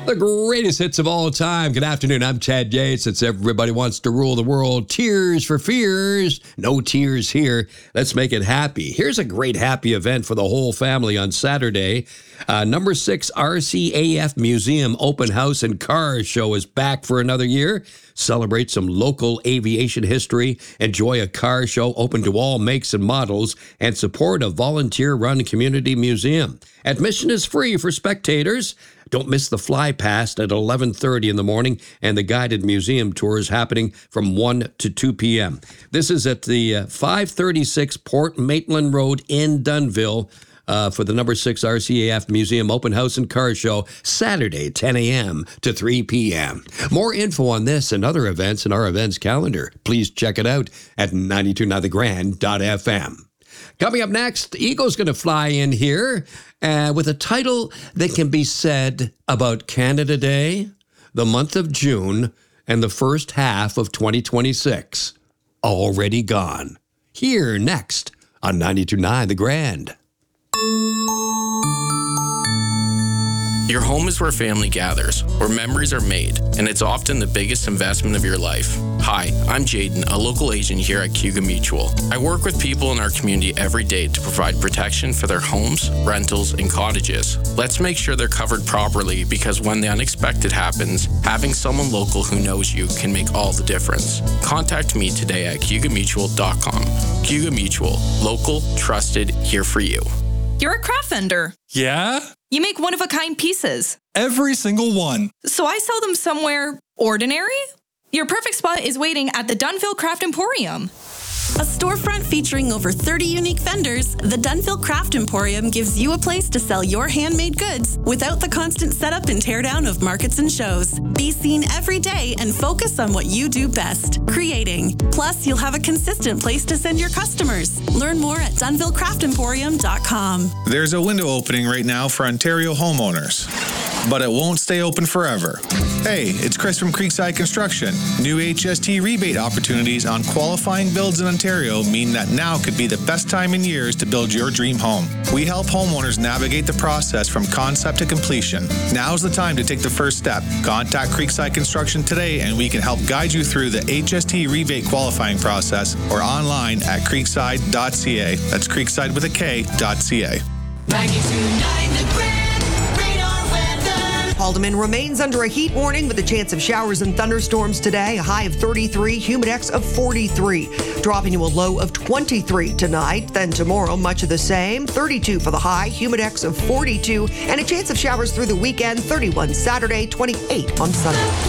The greatest hits of all time. Good afternoon. I'm Chad Yates. It's Everybody Wants to Rule the World. Tears for Fears. No tears here. Let's make it happy. Here's a great happy event for the whole family on Saturday. Number 6 RCAF Museum Open House and Car Show is back for another year. Celebrate some local aviation history. Enjoy a car show open to all makes and models. And support a volunteer-run community museum. Admission is free for spectators. Don't miss the Fly Past at 11:30 in the morning and the guided museum tours happening from 1 to 2 p.m. This is at the 536 Port Maitland Road in Dunnville for the number 6 RCAF Museum Open House and Car Show, Saturday, 10 a.m. to 3 p.m. More info on this and other events in our events calendar. Please check it out at 929thegrand.fm. Coming up next, Ego's going to fly in here with a title that can be said about Canada Day, the month of June, and the first half of 2026. Already gone. Here next on 92.9 The Grand. Your home is where family gathers, where memories are made, and it's often the biggest investment of your life. Hi, I'm Jaden, a local agent here at Cayuga Mutual. I work with people in our community every day to provide protection for their homes, rentals, and cottages. Let's make sure they're covered properly, because when the unexpected happens, having someone local who knows you can make all the difference. Contact me today at CayugaMutual.com. Cayuga Mutual, local, trusted, here for you. You're a craft vendor. Yeah? You make one-of-a-kind pieces. Every single one. So I sell them somewhere ordinary? Your perfect spot is waiting at the Dunnville Craft Emporium. A storefront featuring over 30 unique vendors, the Dunnville Craft Emporium gives you a place to sell your handmade goods without the constant setup and teardown of markets and shows. Be seen every day and focus on what you do best, creating. Plus, you'll have a consistent place to send your customers. Learn more at DunnvilleCraftEmporium.com. There's a window opening right now for Ontario homeowners, but it won't stay open forever. Hey, it's Chris from Creekside Construction. New HST rebate opportunities on qualifying builds in Ontario mean that now could be the best time in years to build your dream home. We help homeowners navigate the process from concept to completion. Now's the time to take the first step. Contact Creekside Construction today and we can help guide you through the HST rebate qualifying process or online at creekside.ca. That's creekside with a K.ca. 92.9 The Grand. Haldeman remains under a heat warning with a chance of showers and thunderstorms today. A high of 33, humidex of 43. Dropping to a low of 23 tonight. Then tomorrow, much of the same. 32 for the high, humidex of 42. And a chance of showers through the weekend. 31 Saturday, 28 on Sunday.